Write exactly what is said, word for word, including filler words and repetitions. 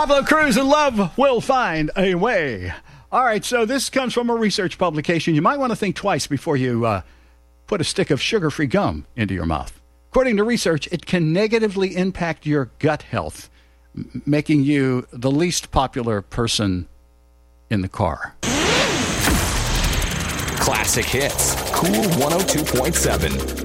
Pablo Cruz and Love Will Find a Way. All right, so this comes from a research publication. You might want to think twice before you uh, put a stick of sugar-free gum into your mouth. According to research, it can negatively impact your gut health, m- making you the least popular person in the car. Classic Hits, Cool one oh two point seven.